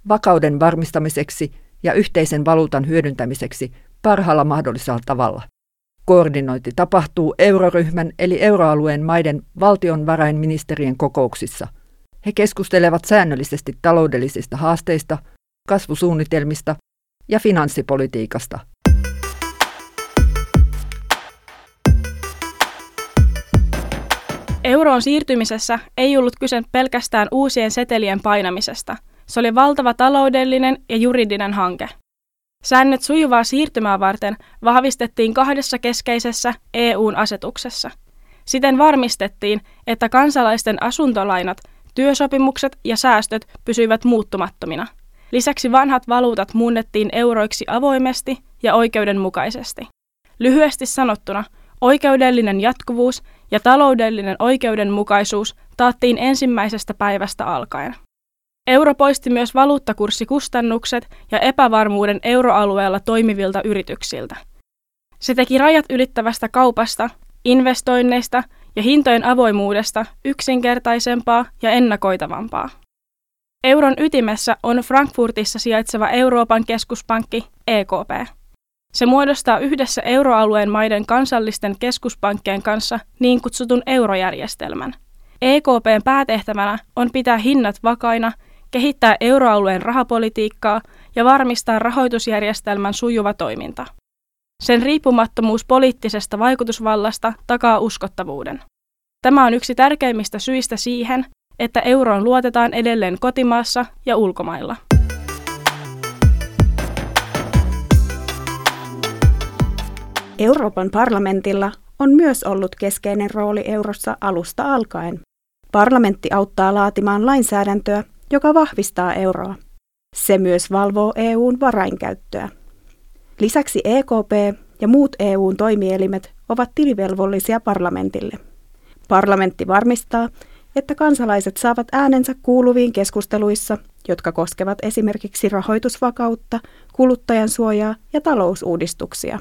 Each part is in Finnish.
vakauden varmistamiseksi ja yhteisen valuutan hyödyntämiseksi parhaalla mahdollisella tavalla. Koordinointi tapahtuu euroryhmän eli euroalueen maiden valtionvarainministerien kokouksissa. He keskustelevat säännöllisesti taloudellisista haasteista, kasvusuunnitelmista ja finanssipolitiikasta. Euroon siirtymisessä ei ollut kyse pelkästään uusien setelien painamisesta. Se oli valtava taloudellinen ja juridinen hanke. Säännöt sujuvaa siirtymää varten vahvistettiin 2 keskeisessä EU-asetuksessa. Siten varmistettiin, että kansalaisten asuntolainat, työsopimukset ja säästöt pysyivät muuttumattomina. Lisäksi vanhat valuutat muunnettiin euroiksi avoimesti ja oikeudenmukaisesti. Lyhyesti sanottuna, oikeudellinen jatkuvuus ja taloudellinen oikeudenmukaisuus taattiin ensimmäisestä päivästä alkaen. Euro poisti myös valuuttakurssikustannukset ja epävarmuuden euroalueella toimivilta yrityksiltä. Se teki rajat ylittävästä kaupasta, investoinneista ja hintojen avoimuudesta yksinkertaisempaa ja ennakoitavampaa. Euron ytimessä on Frankfurtissa sijaitseva Euroopan keskuspankki EKP. Se muodostaa yhdessä euroalueen maiden kansallisten keskuspankkien kanssa niin kutsutun eurojärjestelmän. EKP:n päätehtävänä on pitää hinnat vakaina, kehittää euroalueen rahapolitiikkaa ja varmistaa rahoitusjärjestelmän sujuva toiminta. Sen riippumattomuus poliittisesta vaikutusvallasta takaa uskottavuuden. Tämä on yksi tärkeimmistä syistä siihen, että euroon luotetaan edelleen kotimaassa ja ulkomailla. Euroopan parlamentilla on myös ollut keskeinen rooli eurossa alusta alkaen. Parlamentti auttaa laatimaan lainsäädäntöä, joka vahvistaa euroa. Se myös valvoo EU:n varainkäyttöä. Lisäksi EKP ja muut EU:n toimielimet ovat tilivelvollisia parlamentille. Parlamentti varmistaa, että kansalaiset saavat äänensä kuuluviin keskusteluissa, jotka koskevat esimerkiksi rahoitusvakautta, kuluttajan suojaa ja talousuudistuksia.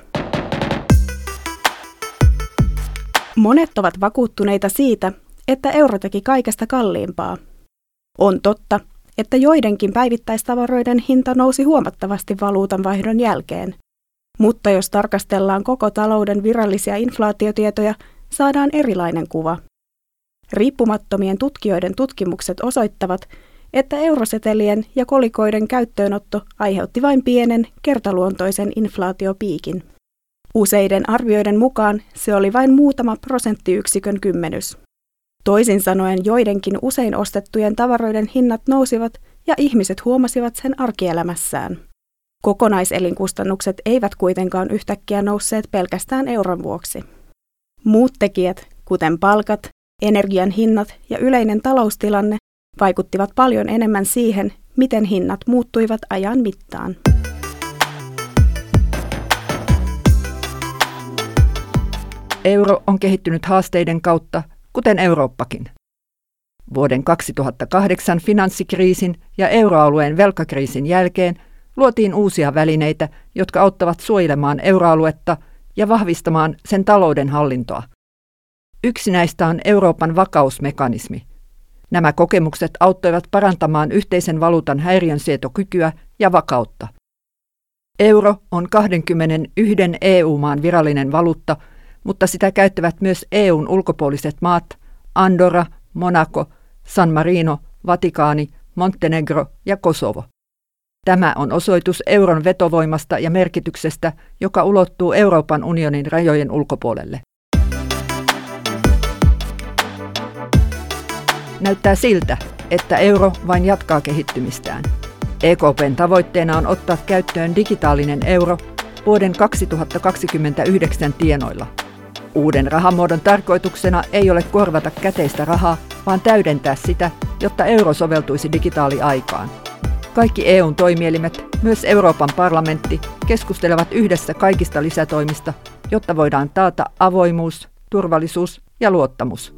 Monet ovat vakuuttuneita siitä, että euro teki kaikesta kalliimpaa. On totta, että joidenkin päivittäistavaroiden hinta nousi huomattavasti valuutanvaihdon jälkeen. Mutta jos tarkastellaan koko talouden virallisia inflaatiotietoja, saadaan erilainen kuva. Riippumattomien tutkijoiden tutkimukset osoittavat, että eurosetelien ja kolikoiden käyttöönotto aiheutti vain pienen, kertaluontoisen inflaatiopiikin. Useiden arvioiden mukaan se oli vain muutama prosenttiyksikön kymmenys. Toisin sanoen joidenkin usein ostettujen tavaroiden hinnat nousivat ja ihmiset huomasivat sen arkielämässään. Kokonaiselinkustannukset eivät kuitenkaan yhtäkkiä nousseet pelkästään euron vuoksi. Muut tekijät, kuten palkat, energian hinnat ja yleinen taloustilanne, vaikuttivat paljon enemmän siihen, miten hinnat muuttuivat ajan mittaan. Euro on kehittynyt haasteiden kautta, kuten Eurooppakin. Vuoden 2008 finanssikriisin ja euroalueen velkakriisin jälkeen luotiin uusia välineitä, jotka auttavat suojelemaan euroaluetta ja vahvistamaan sen talouden hallintoa. Yksi näistä on Euroopan vakausmekanismi. Nämä kokemukset auttoivat parantamaan yhteisen valuutan häiriönsietokykyä ja vakautta. Euro on 21 EU-maan virallinen valuutta, mutta sitä käyttävät myös EUn ulkopuoliset maat, Andorra, Monaco, San Marino, Vatikaani, Montenegro ja Kosovo. Tämä on osoitus euron vetovoimasta ja merkityksestä, joka ulottuu Euroopan unionin rajojen ulkopuolelle. Näyttää siltä, että euro vain jatkaa kehittymistään. EKP:n tavoitteena on ottaa käyttöön digitaalinen euro vuoden 2029 tienoilla. Uuden rahamuodon tarkoituksena ei ole korvata käteistä rahaa, vaan täydentää sitä, jotta euro soveltuisi digitaaliaikaan. Kaikki EUn toimielimet, myös Euroopan parlamentti, keskustelevat yhdessä kaikista lisätoimista, jotta voidaan taata avoimuus, turvallisuus ja luottamus.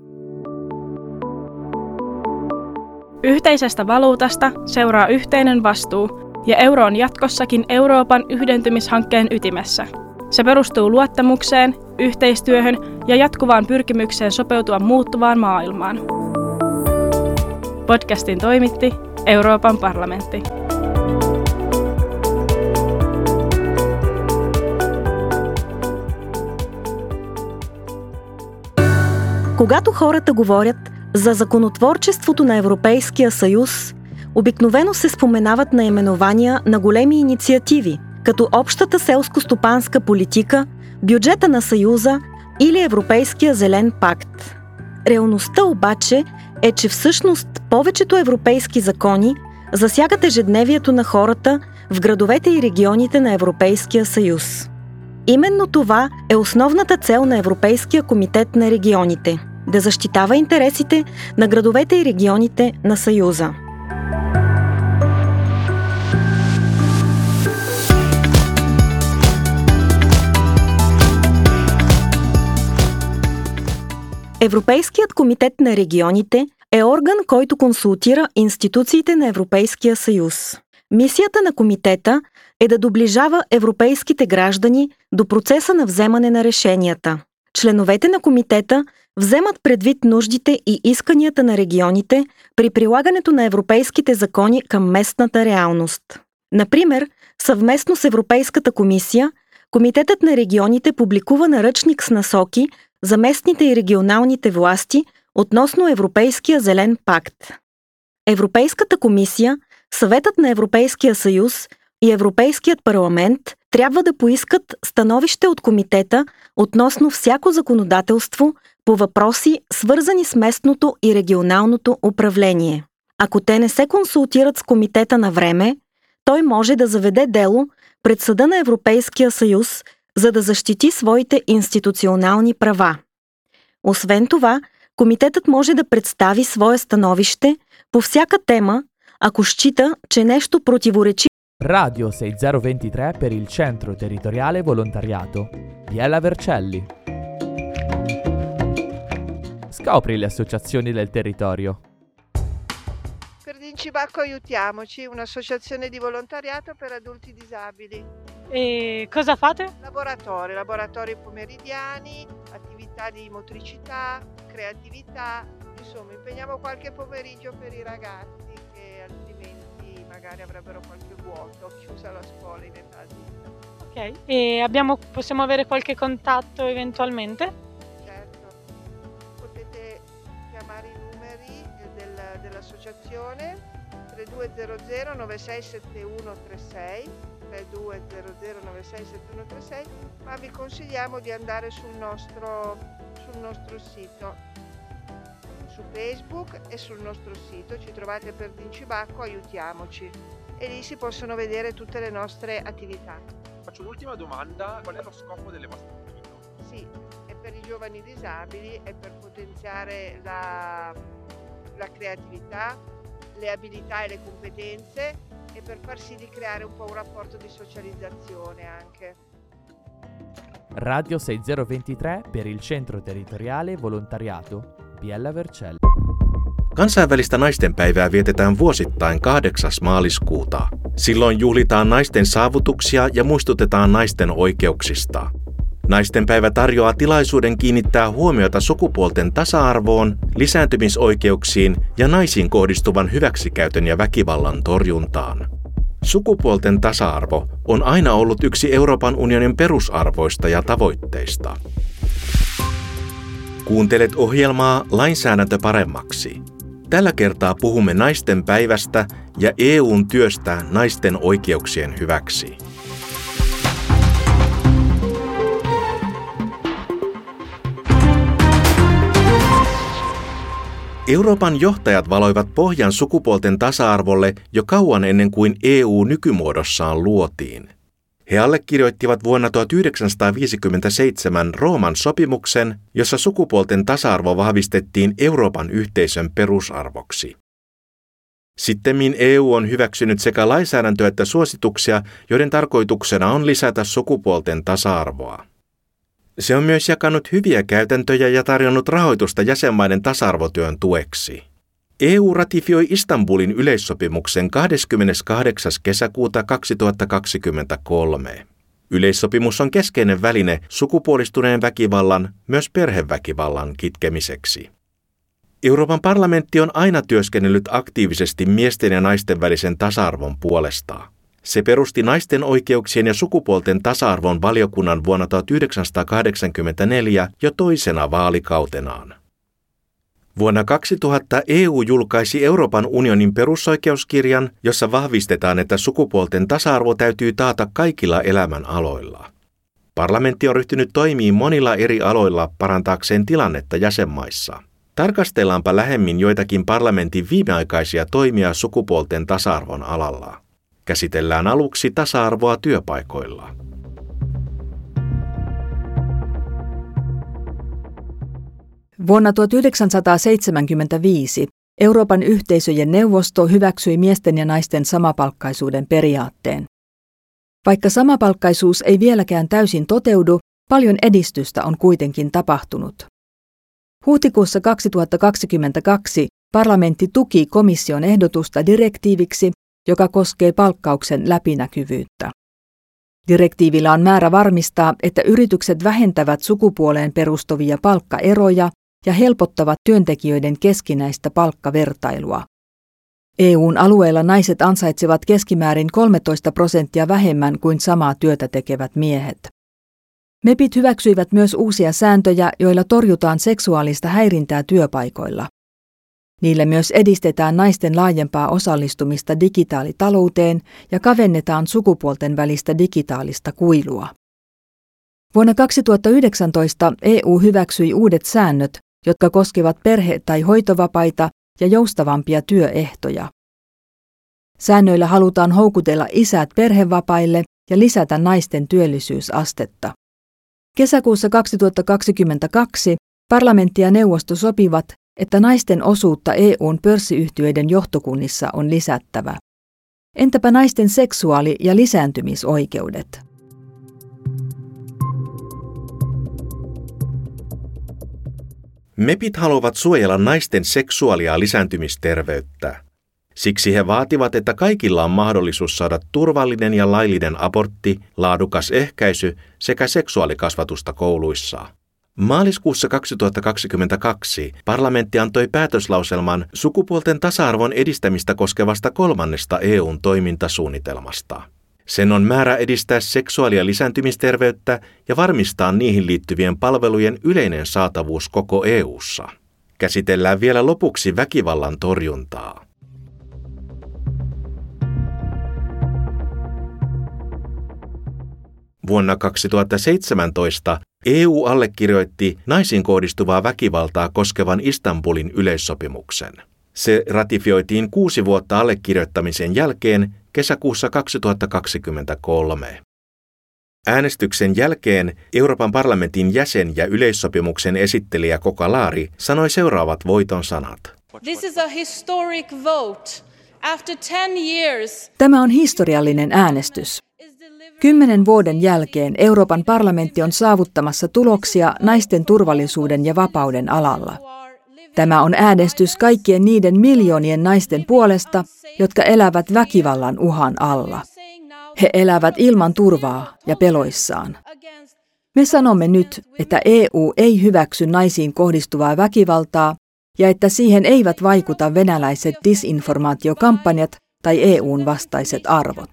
Yhteisestä valuutasta seuraa yhteinen vastuu, ja euro on jatkossakin Euroopan yhdentymishankkeen ytimessä. Se perustuu luottamukseen, yhteistyöhön ja jatkuvaan pyrkimykseen sopeutua muuttuvaan maailmaan. Podcastin toimitti Euroopan parlamentti. Когато хората говорят за законотворчеството на Европейския съюз, обикновено се споменават наименования на големи инициативи, като общата селско-стопанска политика, бюджета на Съюза или Европейския зелен пакт. Реалността обаче е, че всъщност повечето европейски закони засягат ежедневието на хората в градовете и регионите на Европейския съюз. Именно това е основната цел на Европейския комитет на регионите – да защитава интересите на градовете и регионите на Съюза. Европейският комитет на регионите е орган, който консултира институциите на Европейския съюз. Мисията на комитета е да доближава европейските граждани до процеса на вземане на решенията. Членовете на комитета вземат предвид нуждите и исканията на регионите при прилагането на европейските закони към местната реалност. Например, съвместно с Европейската комисия, Комитетът на регионите публикува наръчник с насоки за местните и регионалните власти относно Европейския зелен пакт. Европейската комисия, Съветът на Европейския съюз и Европейският парламент трябва да поискат становище от комитета относно всяко законодателство по въпроси, свързани с местното и регионалното управление. Ако те не се консултират с комитета на време, той може да заведе дело пред Съда на Европейския съюз, за да защити своите институционални права. Освен това, комитетът може да представи свое становище по всяка тема, ако счита, че нещо противоречи. Radio 6023 per il Centro Territoriale Volontariato Biella Vercelli. Scopri le associazioni del territorio. Per Dincibacco Aiutiamoci, un'associazione di volontariato per adulti disabili. E cosa fate? Laboratori pomeridiani, attività di motricità, creatività, insomma impegniamo qualche pomeriggio per i ragazzi che altrimenti magari avrebbero qualche vuoto, chiusa la scuola in età adulta. Ok, e possiamo avere qualche contatto eventualmente? Certo, potete chiamare i numeri dell'associazione 3200 967136 3200 967136, ma vi consigliamo di andare sul nostro sito, su Facebook e sul nostro sito ci trovate per Dincibacco Aiutiamoci e lì si possono vedere tutte le nostre attività. Faccio un'ultima domanda, qual è lo scopo delle vostre attività? Sì, è per i giovani disabili, è per potenziare la creatività, le abilità e le competenze e per far sì di creare un po' un rapporto di socializzazione anche. Radio 6023 per il Centro Territoriale Volontariato Biella Vercelli. Kansainvälistä naistenpäivää vietetään vuosittain 8. maaliskuuta. Silloin juhlitaan naisten saavutuksia ja muistutetaan naisten oikeuksista. Naistenpäivä tarjoaa tilaisuuden kiinnittää huomiota sukupuolten tasa-arvoon, lisääntymisoikeuksiin ja naisiin kohdistuvan hyväksikäytön ja väkivallan torjuntaan. Sukupuolten tasa-arvo on aina ollut yksi Euroopan unionin perusarvoista ja tavoitteista. Kuuntelet ohjelmaa Lainsäädäntö paremmaksi. Tällä kertaa puhumme naisten päivästä ja EU:n työstä naisten oikeuksien hyväksi. Euroopan johtajat valoivat pohjan sukupuolten tasa-arvolle jo kauan ennen kuin EU nykymuodossaan luotiin. He allekirjoittivat vuonna 1957 Rooman sopimuksen, jossa sukupuolten tasa-arvo vahvistettiin Euroopan yhteisön perusarvoksi. Sittemmin EU on hyväksynyt sekä lainsäädäntöä että suosituksia, joiden tarkoituksena on lisätä sukupuolten tasa-arvoa. Se on myös jakanut hyviä käytäntöjä ja tarjonnut rahoitusta jäsenmaiden tasa-arvotyön tueksi. EU ratifioi Istanbulin yleissopimuksen 28. kesäkuuta 2023. Yleissopimus on keskeinen väline sukupuolistuneen väkivallan, myös perheväkivallan kitkemiseksi. Euroopan parlamentti on aina työskennellyt aktiivisesti miesten ja naisten välisen tasa-arvon puolesta. Se perusti naisten oikeuksien ja sukupuolten tasa-arvon valiokunnan vuonna 1984 jo toisena vaalikautenaan. Vuonna 2000 EU julkaisi Euroopan unionin perusoikeuskirjan, jossa vahvistetaan, että sukupuolten tasa-arvo täytyy taata kaikilla elämän aloilla. Parlamentti on ryhtynyt toimiin monilla eri aloilla parantaakseen tilannetta jäsenmaissa. Tarkastellaanpa lähemmin joitakin parlamentin viimeaikaisia toimia sukupuolten tasa-arvon alalla. Käsitellään aluksi tasa-arvoa työpaikoilla. Vuonna 1975 Euroopan yhteisöjen neuvosto hyväksyi miesten ja naisten samapalkkaisuuden periaatteen. Vaikka samapalkkaisuus ei vieläkään täysin toteudu, paljon edistystä on kuitenkin tapahtunut. Huhtikuussa 2022 parlamentti tuki komission ehdotusta direktiiviksi, joka koskee palkkauksen läpinäkyvyyttä. Direktiivillä on määrä varmistaa, että yritykset vähentävät sukupuoleen perustuvia palkkaeroja ja helpottavat työntekijöiden keskinäistä palkkavertailua. EU:n alueella naiset ansaitsevat keskimäärin 13% vähemmän kuin samaa työtä tekevät miehet. MEPit hyväksyivät myös uusia sääntöjä, joilla torjutaan seksuaalista häirintää työpaikoilla. Niille myös edistetään naisten laajempaa osallistumista digitaalitalouteen ja kavennetaan sukupuolten välistä digitaalista kuilua. Vuonna 2019 EU hyväksyi uudet säännöt, jotka koskevat perhe- tai hoitovapaita ja joustavampia työehtoja. Säännöillä halutaan houkutella isät perhevapaille ja lisätä naisten työllisyysastetta. Kesäkuussa 2022 parlamentti ja neuvosto sopivat, että naisten osuutta EU:n pörssiyhtiöiden johtokunnissa on lisättävä. Entäpä naisten seksuaali- ja lisääntymisoikeudet? MEPit haluavat suojella naisten seksuaali- ja lisääntymisterveyttä. Siksi he vaativat, että kaikilla on mahdollisuus saada turvallinen ja laillinen abortti, laadukas ehkäisy sekä seksuaalikasvatusta kouluissa. Maaliskuussa 2022 parlamentti antoi päätöslauselman sukupuolten tasa-arvon edistämistä koskevasta 3. EU:n toimintasuunnitelmasta. Sen on määrä edistää seksuaali- ja lisääntymisterveyttä ja varmistaa niihin liittyvien palvelujen yleinen saatavuus koko EU:ssa. Käsitellään vielä lopuksi väkivallan torjuntaa. Vuonna 2017 EU allekirjoitti naisiin kohdistuvaa väkivaltaa koskevan Istanbulin yleissopimuksen. Se ratifioitiin 6 vuotta allekirjoittamisen jälkeen kesäkuussa 2023. Äänestyksen jälkeen Euroopan parlamentin jäsen ja yleissopimuksen esittelijä Koka Laari sanoi seuraavat voiton sanat. This is a historic vote. After 10 years, Tämä on historiallinen äänestys. 10 vuoden jälkeen Euroopan parlamentti on saavuttamassa tuloksia naisten turvallisuuden ja vapauden alalla. Tämä on äänestys kaikkien niiden miljoonien naisten puolesta, jotka elävät väkivallan uhan alla. He elävät ilman turvaa ja peloissaan. Me sanomme nyt, että EU ei hyväksy naisiin kohdistuvaa väkivaltaa ja että siihen eivät vaikuta venäläiset disinformaatiokampanjat tai EU:n vastaiset arvot.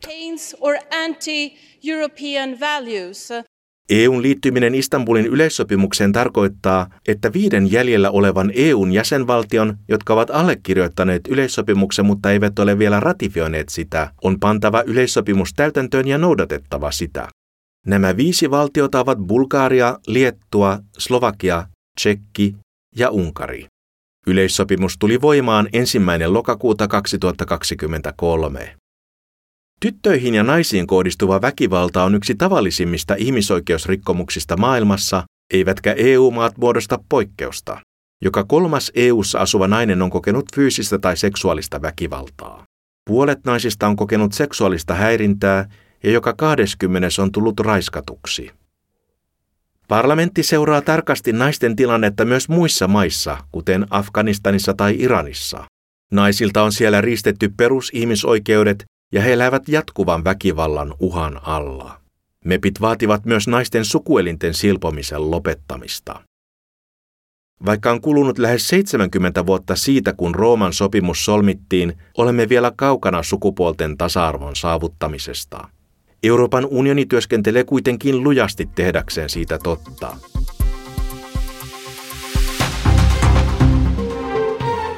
EU:n liittyminen Istanbulin yleissopimukseen tarkoittaa, että 5 jäljellä olevan EU:n jäsenvaltion, jotka ovat allekirjoittaneet yleissopimuksen, mutta eivät ole vielä ratifioineet sitä, on pantava yleissopimus täytäntöön ja noudatettava sitä. Nämä 5 valtiota ovat Bulgaria, Liettua, Slovakia, Tšekki ja Unkari. Yleissopimus tuli voimaan 1. lokakuuta 2023. Tyttöihin ja naisiin kohdistuva väkivalta on yksi tavallisimmista ihmisoikeusrikkomuksista maailmassa, eivätkä EU-maat muodosta poikkeusta. Joka 3. EU:ssa asuva nainen on kokenut fyysistä tai seksuaalista väkivaltaa. Puolet naisista on kokenut seksuaalista häirintää ja joka 20. on tullut raiskatuksi. Parlamentti seuraa tarkasti naisten tilannetta myös muissa maissa, kuten Afganistanissa tai Iranissa. Naisilta on siellä riistetty perusihmisoikeudet ja he elävät jatkuvan väkivallan uhan alla. MEPit vaativat myös naisten sukuelinten silpomisen lopettamista. Vaikka on kulunut lähes 70 vuotta siitä, kun Rooman sopimus solmittiin, olemme vielä kaukana sukupuolten tasa-arvon saavuttamisesta. Euroopan unioni työskentelee kuitenkin lujasti tehdäkseen siitä totta.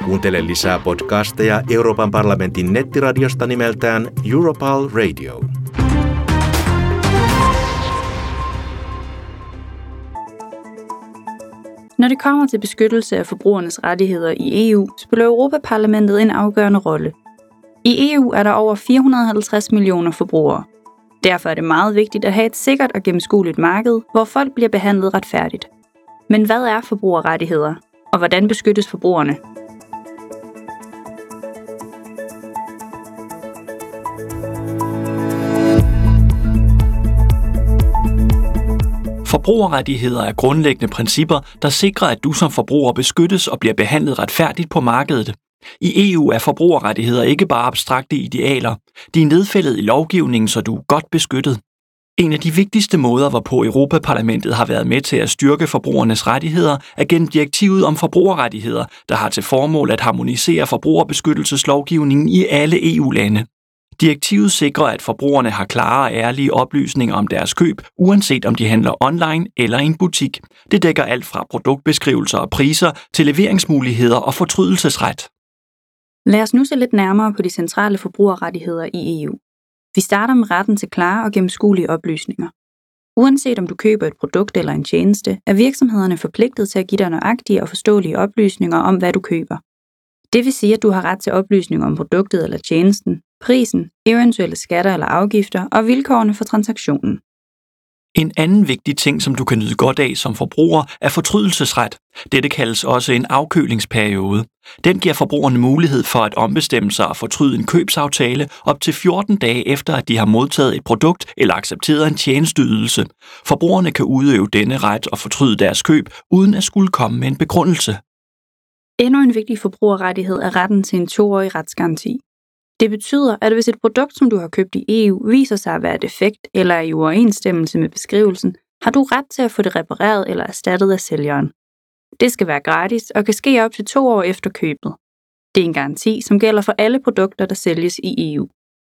Kuuntele lisää podcasteja Euroopan parlamentin nettiradiosta nimeltään Europal Radio. Når det kommer til beskyttelse af forbrugernes rettigheder i EU, spiller Europaparlamentet en afgørende rolle. I EU er der over 450 millioner forbrugere. Derfor er det meget vigtigt at have et sikkert og gennemskueligt marked, hvor folk bliver behandlet retfærdigt. Men hvad er forbrugerrettigheder, og hvordan beskyttes forbrugerne? Forbrugerrettigheder er grundlæggende principper, der sikrer, at du som forbruger beskyttes og bliver behandlet retfærdigt på markedet. I EU er forbrugerrettigheder ikke bare abstrakte idealer. De er nedfældet i lovgivningen, så du er godt beskyttet. En af de vigtigste måder, hvorpå Europaparlamentet har været med til at styrke forbrugernes rettigheder, er gennem direktivet om forbrugerrettigheder, der har til formål at harmonisere forbrugerbeskyttelseslovgivningen i alle EU-lande. Direktivet sikrer, at forbrugerne har klare og ærlige oplysninger om deres køb, uanset om de handler online eller i en butik. Det dækker alt fra produktbeskrivelser og priser til leveringsmuligheder og fortrydelsesret. Lad os nu se lidt nærmere på de centrale forbrugerrettigheder i EU. Vi starter med retten til klare og gennemskuelige oplysninger. Uanset om du køber et produkt eller en tjeneste, er virksomhederne forpligtet til at give dig nøjagtige og forståelige oplysninger om, hvad du køber. Det vil sige, at du har ret til oplysninger om produktet eller tjenesten, prisen, eventuelle skatter eller afgifter og vilkårene for transaktionen. En anden vigtig ting, som du kan nyde godt af som forbruger, er fortrydelsesret. Dette kaldes også en afkølingsperiode. Den giver forbrugerne mulighed for at ombestemme sig og fortryde en købsaftale op til 14 dage efter, at de har modtaget et produkt eller accepteret en tjenesteydelse. Forbrugerne kan udøve denne ret og fortryde deres køb, uden at skulle komme med en begrundelse. Endnu en vigtig forbrugerrettighed er retten til en 2-årig retsgaranti. Det betyder, at hvis et produkt, som du har købt i EU, viser sig at være defekt eller er i uoverensstemmelse med beskrivelsen, har du ret til at få det repareret eller erstattet af sælgeren. Det skal være gratis og kan ske op til 2 år efter købet. Det er en garanti, som gælder for alle produkter, der sælges i EU.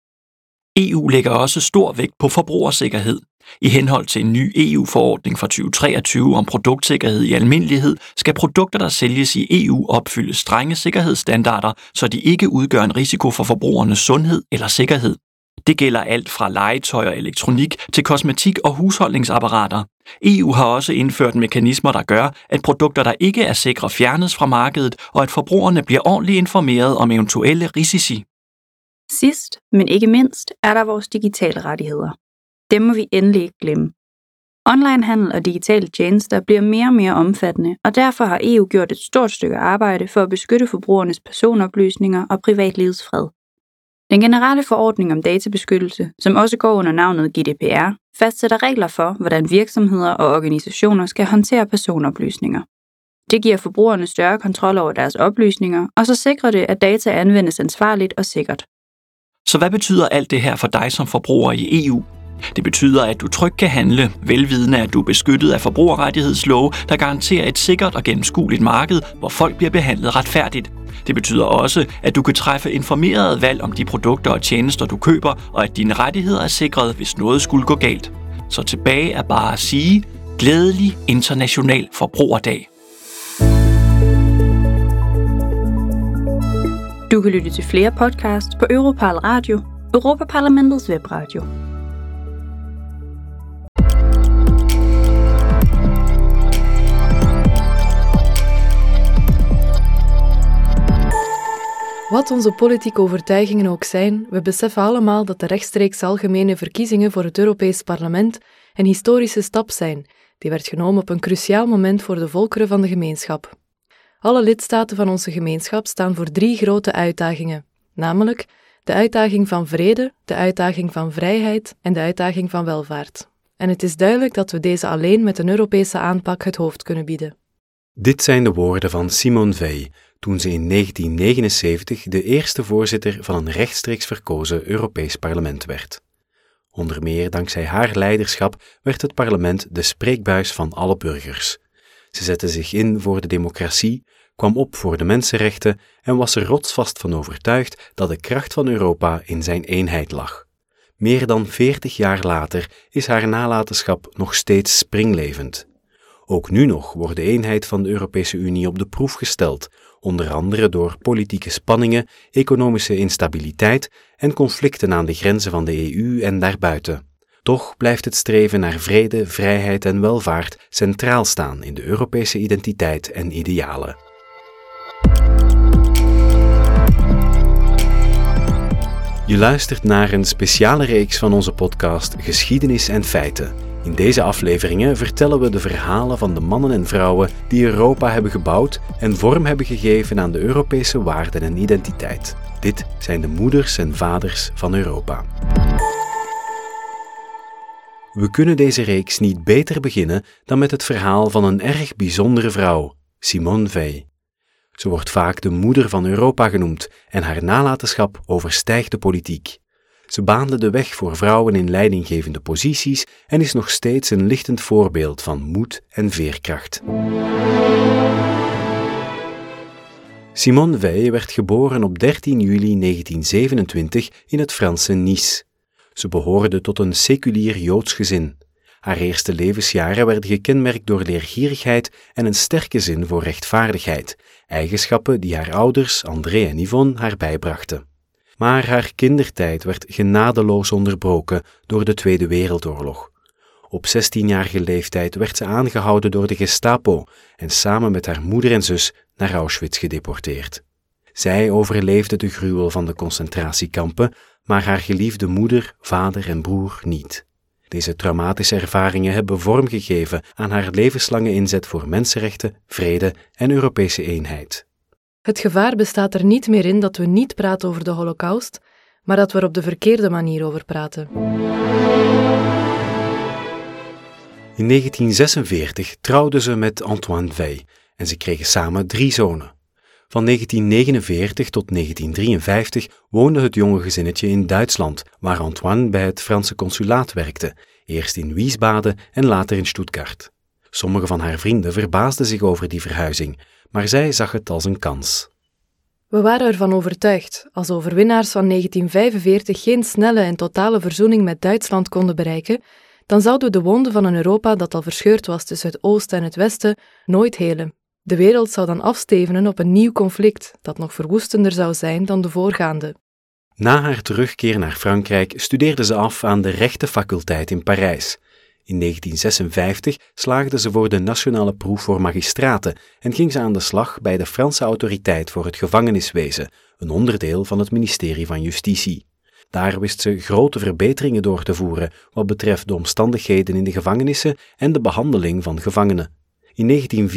EU lægger også stor vægt på forbrugersikkerhed. I henhold til en ny EU-forordning fra 2023 om produktsikkerhed i almindelighed, skal produkter, der sælges i EU, opfylde strenge sikkerhedsstandarder, så de ikke udgør en risiko for forbrugernes sundhed eller sikkerhed. Det gælder alt fra legetøj og elektronik til kosmetik og husholdningsapparater. EU har også indført mekanismer, der gør, at produkter, der ikke er sikre, fjernes fra markedet, og at forbrugerne bliver ordentligt informeret om eventuelle risici. Sidst, men ikke mindst, er der vores digitale rettigheder. Dem må vi endelig ikke glemme. Onlinehandel og digitale tjenester bliver mere og mere omfattende, og derfor har EU gjort et stort stykke arbejde for at beskytte forbrugernes personoplysninger og privatlivets fred. Den generelle forordning om databeskyttelse, som også går under navnet GDPR, fastsætter regler for, hvordan virksomheder og organisationer skal håndtere personoplysninger. Det giver forbrugerne større kontrol over deres oplysninger, og så sikrer det, at data anvendes ansvarligt og sikkert. Så hvad betyder alt det her for dig som forbruger i EU? Det betyder, at du trygt kan handle, velvidende at du er beskyttet af forbrugerrettighedslove, der garanterer et sikkert og gennemskueligt marked, hvor folk bliver behandlet retfærdigt. Det betyder også, at du kan træffe informerede valg om de produkter og tjenester, du køber, og at dine rettigheder er sikret, hvis noget skulle gå galt. Så tilbage er bare at sige, glædelig international forbrugerdag. Du kan lytte til flere podcasts på Europal Radio, Europaparlamentets webradio. Wat onze politieke overtuigingen ook zijn, we beseffen allemaal dat de rechtstreeks algemene verkiezingen voor het Europees Parlement een historische stap zijn, die werd genomen op een cruciaal moment voor de volkeren van de gemeenschap. Alle lidstaten van onze gemeenschap staan voor 3 grote uitdagingen, namelijk de uitdaging van vrede, de uitdaging van vrijheid en de uitdaging van welvaart. En het is duidelijk dat we deze alleen met een Europese aanpak het hoofd kunnen bieden. Dit zijn de woorden van Simone Veil, toen ze in 1979 de eerste voorzitter van een rechtstreeks verkozen Europees Parlement werd. Onder meer dankzij haar leiderschap werd het parlement de spreekbuis van alle burgers. Ze zette zich in voor de democratie, kwam op voor de mensenrechten en was er rotsvast van overtuigd dat de kracht van Europa in zijn eenheid lag. Meer dan 40 jaar later is haar nalatenschap nog steeds springlevend. Ook nu nog wordt de eenheid van de Europese Unie op de proef gesteld, onder andere door politieke spanningen, economische instabiliteit en conflicten aan de grenzen van de EU en daarbuiten. Toch blijft het streven naar vrede, vrijheid en welvaart centraal staan in de Europese identiteit en idealen. Je luistert naar een speciale reeks van onze podcast Geschiedenis en Feiten. In deze afleveringen vertellen we de verhalen van de mannen en vrouwen die Europa hebben gebouwd en vorm hebben gegeven aan de Europese waarden en identiteit. Dit zijn de moeders en vaders van Europa. We kunnen deze reeks niet beter beginnen dan met het verhaal van een erg bijzondere vrouw, Simone Veil. Ze wordt vaak de moeder van Europa genoemd en haar nalatenschap overstijgt de politiek. Ze baande de weg voor vrouwen in leidinggevende posities en is nog steeds een lichtend voorbeeld van moed en veerkracht. Simone Veil werd geboren op 13 juli 1927 in het Franse Nice. Ze behoorde tot een seculier Joods gezin. Haar eerste levensjaren werden gekenmerkt door leergierigheid en een sterke zin voor rechtvaardigheid, eigenschappen die haar ouders, André en Yvonne, haar bijbrachten. Maar haar kindertijd werd genadeloos onderbroken door de Tweede Wereldoorlog. Op 16-jarige leeftijd werd ze aangehouden door de Gestapo en samen met haar moeder en zus naar Auschwitz gedeporteerd. Zij overleefde de gruwel van de concentratiekampen, maar haar geliefde moeder, vader en broer niet. Deze traumatische ervaringen hebben vorm gegeven aan haar levenslange inzet voor mensenrechten, vrede en Europese eenheid. Het gevaar bestaat er niet meer in dat we niet praten over de Holocaust, maar dat we er op de verkeerde manier over praten. In 1946 trouwde ze met Antoine Veil en ze kregen samen 3 zonen. Van 1949 tot 1953 woonde het jonge gezinnetje in Duitsland, waar Antoine bij het Franse consulaat werkte, eerst in Wiesbaden en later in Stuttgart. Sommige van haar vrienden verbaasden zich over die verhuizing, maar zij zag het als een kans. We waren ervan overtuigd, als overwinnaars van 1945 geen snelle en totale verzoening met Duitsland konden bereiken, dan zouden we de wonden van een Europa dat al verscheurd was tussen het oosten en het westen nooit helen. De wereld zou dan afstevenen op een nieuw conflict, dat nog verwoestender zou zijn dan de voorgaande. Na haar terugkeer naar Frankrijk studeerde ze af aan de rechtenfaculteit in Parijs. In 1956 slaagde ze voor de nationale proef voor magistraten en ging ze aan de slag bij de Franse autoriteit voor het gevangeniswezen, een onderdeel van het ministerie van Justitie. Daar wist ze grote verbeteringen door te voeren wat betreft de omstandigheden in de gevangenissen en de behandeling van gevangenen. In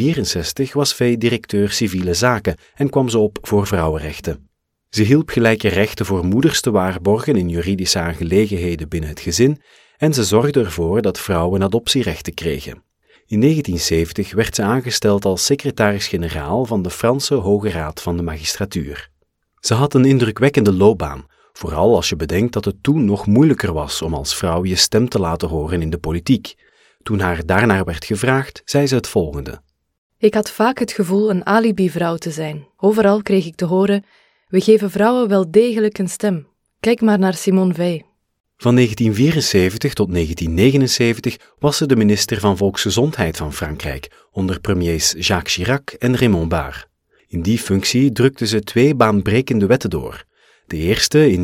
1964 was Veil directeur civiele zaken en kwam ze op voor vrouwenrechten. Ze hielp gelijke rechten voor moeders te waarborgen in juridische aangelegenheden binnen het gezin en ze zorgde ervoor dat vrouwen adoptierechten kregen. In 1970 werd ze aangesteld als secretaris-generaal van de Franse Hoge Raad van de Magistratuur. Ze had een indrukwekkende loopbaan, vooral als je bedenkt dat het toen nog moeilijker was om als vrouw je stem te laten horen in de politiek. Toen haar daarnaar werd gevraagd, zei ze het volgende. Ik had vaak het gevoel een alibi-vrouw te zijn. Overal kreeg ik te horen, we geven vrouwen wel degelijk een stem. Kijk maar naar Simone Veil. Van 1974 tot 1979 was ze de minister van Volksgezondheid van Frankrijk, onder premiers Jacques Chirac en Raymond Barre. In die functie drukte ze 2 baanbrekende wetten door. De eerste in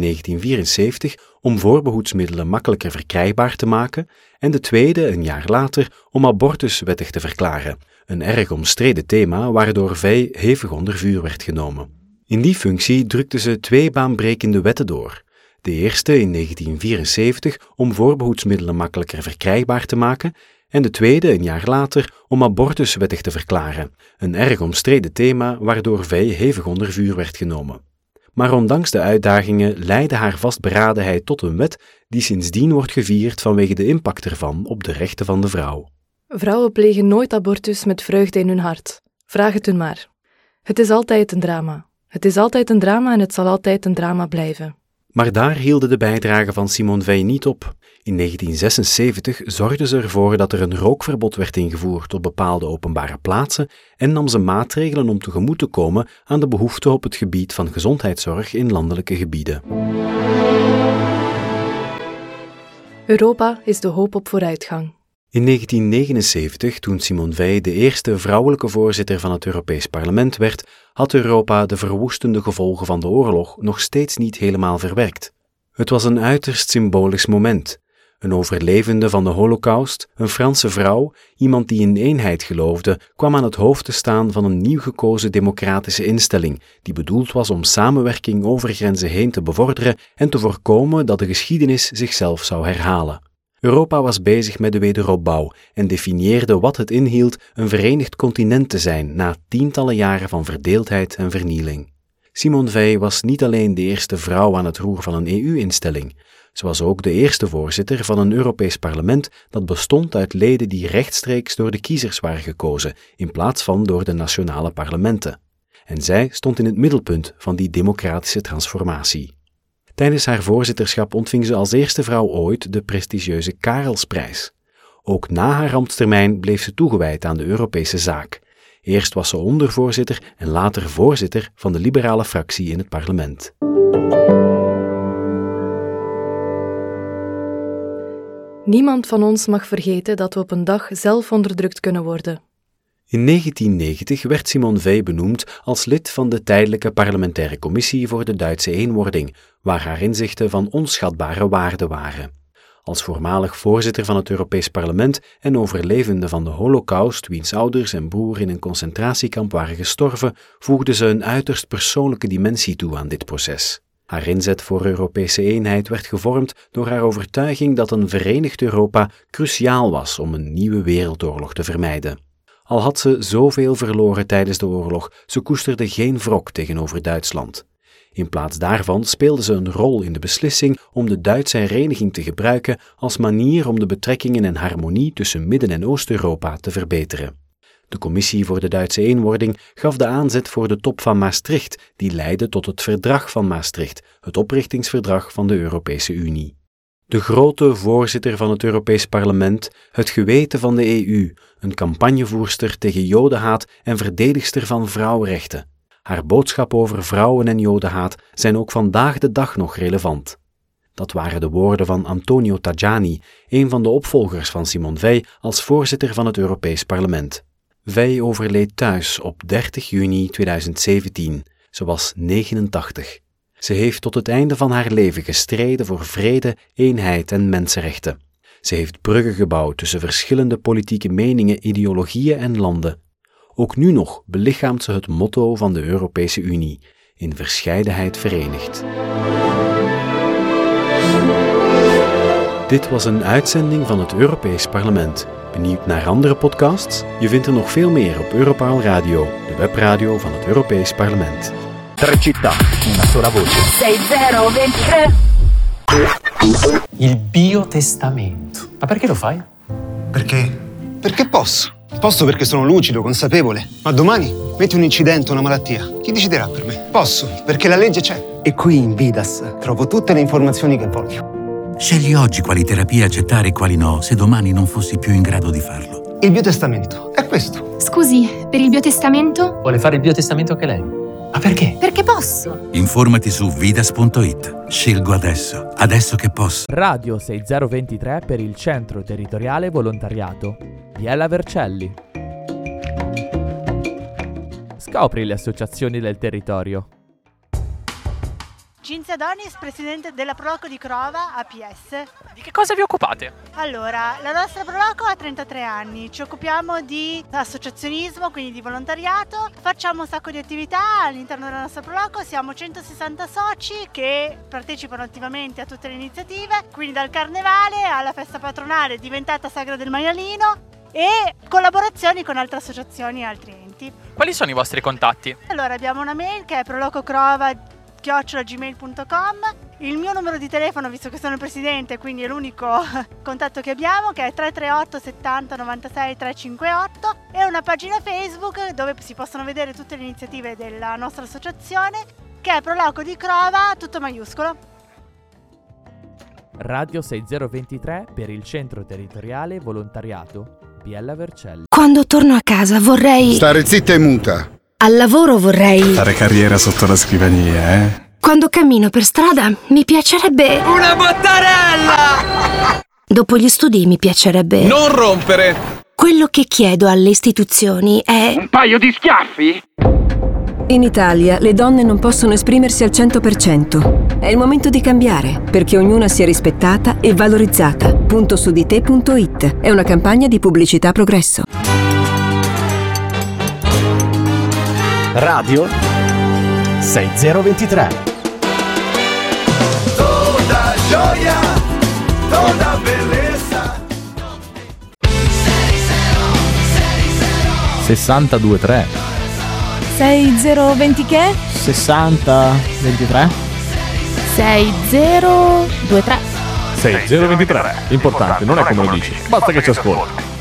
1974 om voorbehoedsmiddelen makkelijker verkrijgbaar te maken en de tweede een jaar later om abortus wettig te verklaren, een erg omstreden thema waardoor Veil hevig onder vuur werd genomen. In die functie drukte ze 2 baanbrekende wetten door. De eerste in 1974 om voorbehoedsmiddelen makkelijker verkrijgbaar te maken en de tweede een jaar later om abortus wettig te verklaren, een erg omstreden thema waardoor Veil hevig onder vuur werd genomen. Maar ondanks de uitdagingen leidde haar vastberadenheid tot een wet die sindsdien wordt gevierd vanwege de impact ervan op de rechten van de vrouw. Vrouwen plegen nooit abortus met vreugde in hun hart. Vraag het hun maar. Het is altijd een drama. Het is altijd een drama en het zal altijd een drama blijven. Maar daar hielden de bijdragen van Simone Veil niet op. In 1976 zorgde ze ervoor dat er een rookverbod werd ingevoerd op bepaalde openbare plaatsen en nam ze maatregelen om tegemoet te komen aan de behoeften op het gebied van gezondheidszorg in landelijke gebieden. Europa is de hoop op vooruitgang. In 1979, toen Simone Veil de eerste vrouwelijke voorzitter van het Europees Parlement werd, had Europa de verwoestende gevolgen van de oorlog nog steeds niet helemaal verwerkt. Het was een uiterst symbolisch moment. Een overlevende van de Holocaust, een Franse vrouw, iemand die in eenheid geloofde, kwam aan het hoofd te staan van een nieuw gekozen democratische instelling, die bedoeld was om samenwerking over grenzen heen te bevorderen en te voorkomen dat de geschiedenis zichzelf zou herhalen. Europa was bezig met de wederopbouw en definieerde wat het inhield een verenigd continent te zijn na tientallen jaren van verdeeldheid en vernieling. Simone Veil was niet alleen de eerste vrouw aan het roer van een EU-instelling. Ze was ook de eerste voorzitter van een Europees Parlement dat bestond uit leden die rechtstreeks door de kiezers waren gekozen, in plaats van door de nationale parlementen. En zij stond in het middelpunt van die democratische transformatie. Tijdens haar voorzitterschap ontving ze als eerste vrouw ooit de prestigieuze Karelsprijs. Ook na haar ambtstermijn bleef ze toegewijd aan de Europese zaak. Eerst was ze ondervoorzitter en later voorzitter van de liberale fractie in het parlement. Niemand van ons mag vergeten dat we op een dag zelf onderdrukt kunnen worden. In 1990 werd Simone Veil benoemd als lid van de tijdelijke parlementaire commissie voor de Duitse eenwording, waar haar inzichten van onschatbare waarde waren. Als voormalig voorzitter van het Europees Parlement en overlevende van de Holocaust, wiens ouders en broer in een concentratiekamp waren gestorven, voegde ze een uiterst persoonlijke dimensie toe aan dit proces. Haar inzet voor Europese eenheid werd gevormd door haar overtuiging dat een verenigd Europa cruciaal was om een nieuwe wereldoorlog te vermijden. Al had ze zoveel verloren tijdens de oorlog, ze koesterde geen wrok tegenover Duitsland. In plaats daarvan speelde ze een rol in de beslissing om de Duitse hereniging te gebruiken als manier om de betrekkingen en harmonie tussen Midden- en Oost-Europa te verbeteren. De Commissie voor de Duitse eenwording gaf de aanzet voor de top van Maastricht, die leidde tot het Verdrag van Maastricht, het oprichtingsverdrag van de Europese Unie. De grote voorzitter van het Europees Parlement, het geweten van de EU, een campagnevoerster tegen jodenhaat en verdedigster van vrouwenrechten. Haar boodschap over vrouwen en jodenhaat zijn ook vandaag de dag nog relevant. Dat waren de woorden van Antonio Tajani, een van de opvolgers van Simone Veil als voorzitter van het Europees Parlement. Veil overleed thuis op 30 juni 2017. Ze was 89. Ze heeft tot het einde van haar leven gestreden voor vrede, eenheid en mensenrechten. Ze heeft bruggen gebouwd tussen verschillende politieke meningen, ideologieën en landen. Ook nu nog belichaamt ze het motto van de Europese Unie: in verscheidenheid verenigd. Dit was een uitzending van het Europees Parlement. Benieuwd naar andere podcasts? Je vindt er nog veel meer op Europarl Radio, de webradio van het Europees Parlement. 3 città, una sola voce. 6023. Il biotestamento. Ma perché lo fai? Perché? Perché posso. Posso perché sono lucido, consapevole. Ma domani metti un incidente, una malattia. Chi deciderà per me? Posso, perché la legge c'è. E qui in Vidas trovo tutte le informazioni che voglio. Scegli oggi quali terapie accettare e quali no, se domani non fossi più in grado di farlo. Il biotestamento è questo. Scusi, per il biotestamento? Vuole fare il biotestamento anche lei? Ma perché? Perché posso. Informati su vidas.it. Scelgo adesso che posso. Radio 6023 per il Centro Territoriale Volontariato. Biella Vercelli. Scopri le associazioni del territorio. Cinzia Donis, presidente della Proloco di Crova, APS. Di che cosa vi occupate? Allora, la nostra Proloco ha 33 anni, ci occupiamo di associazionismo, quindi di volontariato, facciamo un sacco di attività all'interno della nostra Proloco, siamo 160 soci che partecipano attivamente a tutte le iniziative, quindi dal carnevale alla festa patronale diventata Sagra del Maialino e collaborazioni con altre associazioni e altri enti. Quali sono i vostri contatti? Allora, abbiamo una mail che è prolococrova@gmail.com, il mio numero di telefono, visto che sono il presidente, quindi è l'unico contatto che abbiamo, che è 338 70 96 358, e una pagina Facebook dove si possono vedere tutte le iniziative della nostra associazione, che è Proloco di Crova, tutto maiuscolo. Radio 6023 per il Centro Territoriale Volontariato Biella Vercelli. Quando torno a casa vorrei... Stare zitta e muta. Al lavoro vorrei... Fare carriera sotto la scrivania, Quando cammino per strada mi piacerebbe... Una bottarella! Dopo gli studi mi piacerebbe... Non rompere! Quello che chiedo alle istituzioni è... Un paio di schiaffi? In Italia le donne non possono esprimersi al 100%. È il momento di cambiare, perché ognuna sia rispettata e valorizzata. Puntosudite.it è una campagna di pubblicità Progresso. Radio 6023. Toda gioia, toda bellezza. 62-3. 6020 che? 60-23. 6023. 6023. Importante, non è come lo dici, basta che ci ascolti.